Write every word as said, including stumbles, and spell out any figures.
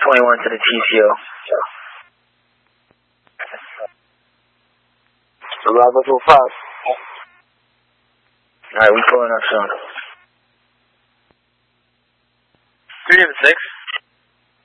twenty-one to the T C O. Bravo two five. Alright, we pulling up soon. three of six.